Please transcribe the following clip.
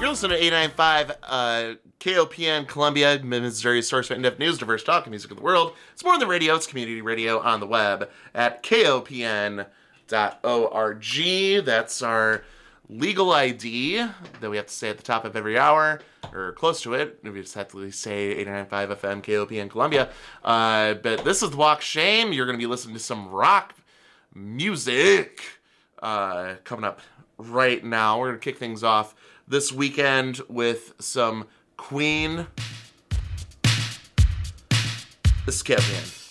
You're listening to 895 KOPN Columbia, Missouri source for in-depth news, diverse talk, and music of the world. It's more than radio, it's community radio on the web at kopn.org. That's our legal ID that we have to say at the top of every hour, or close to it. We just have to say 895 FM KOPN Columbia. But this is the Walk of Shame. You're going to be listening to some rock music coming up right now. We're going to kick things off this weekend with some Queen. This is KOPN.